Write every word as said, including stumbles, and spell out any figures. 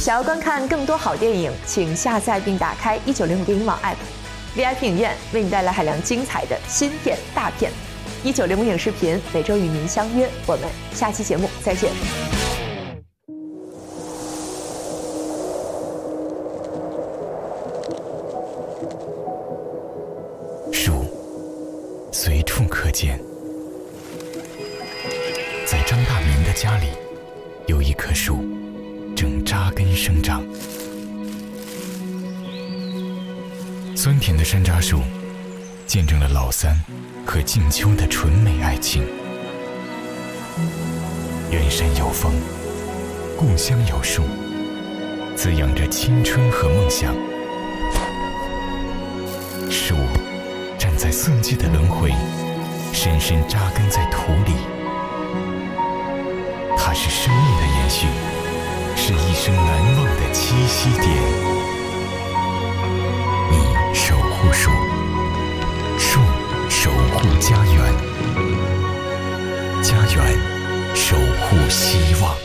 想要观看更多好电影，请下载并打开一九零五电影网 App。V I P 影院为你带来海量精彩的新片大片。一九零五影视频每周与您相约，我们下期节目再见。 树随处可见，在张大民的家里，有一棵树正扎根生长。酸甜的山楂树见证了老三和静秋的纯美爱情。远山有风，故乡有树，滋养着青春和梦想。树站在四季的轮回，深深扎根在土里。它是生命的延续，是一生难忘的栖息点。你守护树，树守护家园，家园守护希望。